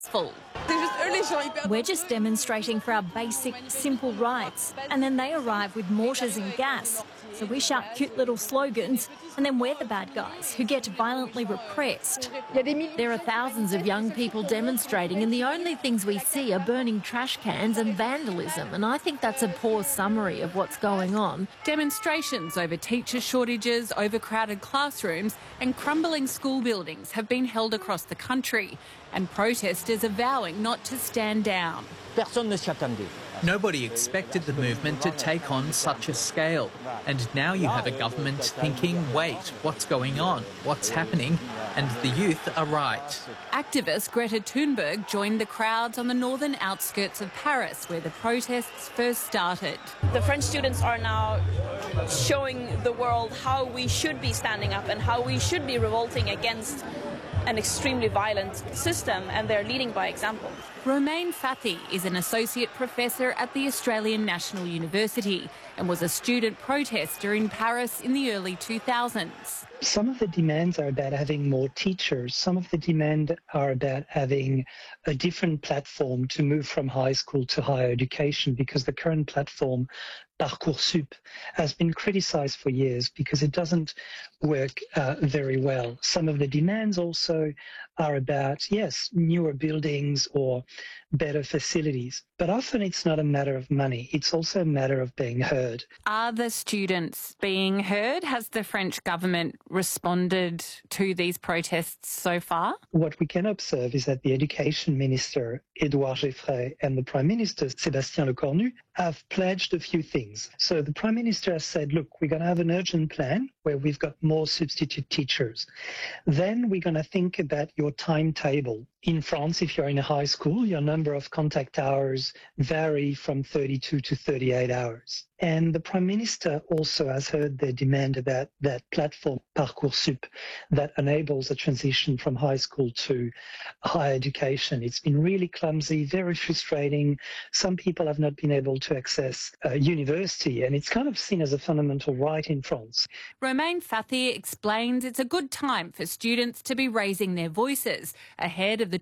full. We're just demonstrating for our basic, simple rights, and then they arrive with mortars and gas. So we shout cute little slogans, and then we're the bad guys who get violently repressed. There are thousands of young people demonstrating, and the only things we see are burning trash cans and vandalism, and I think that's a poor summary of what's going on. Demonstrations over teacher shortages, overcrowded classrooms and crumbling school buildings have been held across the country, and protesters are vowing not to stand down. Nobody expected the movement to take on such a scale. And now you have a government thinking, wait, what's going on? What's happening? And the youth are right. Activist Greta Thunberg joined the crowds on the northern outskirts of Paris, where the protests first started. The French students are now showing the world how we should be standing up and how we should be revolting against an extremely violent system, and they're leading by example. Romain Fathi is an associate professor at the Australian National University and was a student protester in Paris in the early 2000s. Some of the demands are about having more teachers. Some of the demands are about having a different platform to move from high school to higher education, because the current platform, Parcoursup, has been criticised for years because it doesn't work very well. Some of the demands also are about, yes, newer buildings or better facilities. But often it's not a matter of money. It's also a matter of being heard. Are the students being heard? Has the French government responded to these protests so far? What we can observe is that the Education Minister, Édouard Geoffrey, and the Prime Minister, Sébastien Lecornu, have pledged a few things. So the Prime Minister has said, look, we're going to have an urgent plan where we've got more substitute teachers. Then we're going to think about your timetable. In France, if you're in a high school, your number of contact hours vary from 32 to 38 hours. And the Prime Minister also has heard the demand about that platform, Parcoursup, that enables a transition from high school to higher education. It's been really clumsy, very frustrating. Some people have not been able to access university, and it's kind of seen as a fundamental right in France. Romain Fathi explains it's a good time for students to be raising their voices ahead of the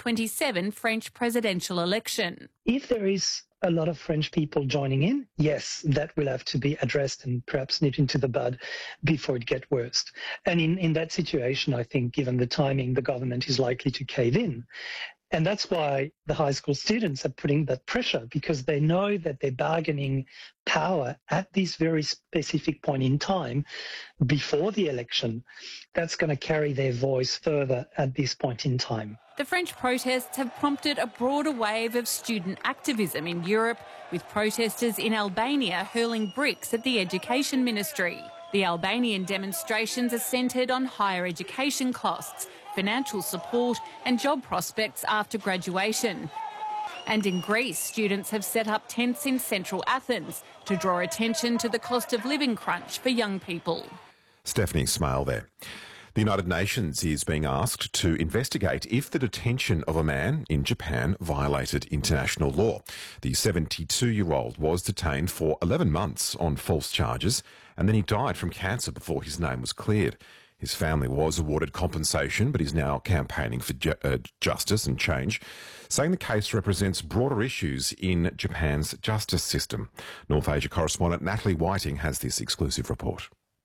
2027 French presidential election. If there is a lot of French people joining in, yes, that will have to be addressed and perhaps nipped into the bud before it gets worse. And in that situation, I think, given the timing, the government is likely to cave in. And that's why the high school students are putting that pressure, because they know that their bargaining power at this very specific point in time before the election, that's going to carry their voice further at this point in time. The French protests have prompted a broader wave of student activism in Europe, with protesters in Albania hurling bricks at the Education Ministry. The Albanian demonstrations are centred on higher education costs, financial support and job prospects after graduation. And in Greece, students have set up tents in central Athens to draw attention to the cost of living crunch for young people. Stephanie Smale there. The United Nations is being asked to investigate if the detention of a man in Japan violated international law. The 72-year-old was detained for 11 months on false charges, and then he died from cancer before his name was cleared. His family was awarded compensation, but is now campaigning for justice and change, saying the case represents broader issues in Japan's justice system. North Asia correspondent Natalie Whiting has this exclusive report.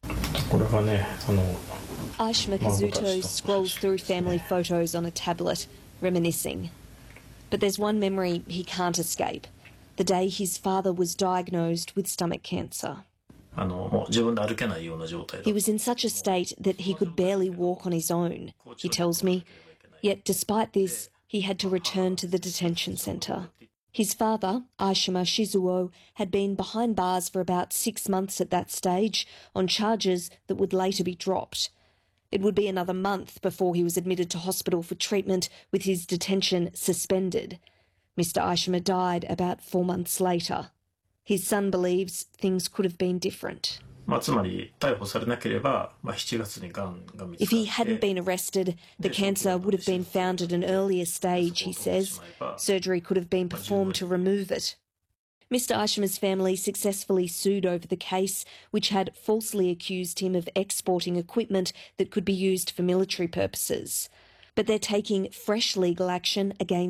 Aishima Kazuto scrolls through family photos on a tablet, reminiscing. But there's one memory he can't escape: the day his father was diagnosed with stomach cancer. He was in such a state that he could barely walk on his own, he tells me. Yet despite this, he had to return to the detention centre. His father, Aishima Shizuo, had been behind bars for about 6 months at that stage on charges that would later be dropped. It would be another month before he was admitted to hospital for treatment, with his detention suspended. Mr. Aishima died about 4 months later. His son believes things could have been different. If he hadn't been arrested, the cancer would have been found at an earlier stage, he says. Surgery could have been performed to remove it. Mr. Aishima's family successfully sued over the case, which had falsely accused him of exporting equipment that could be used for military purposes. But they're taking fresh legal action against